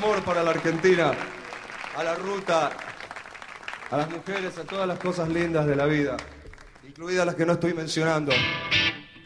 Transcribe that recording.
amor para la Argentina, a la ruta, a las mujeres, a todas las cosas lindas de la vida, incluidas las que no estoy mencionando.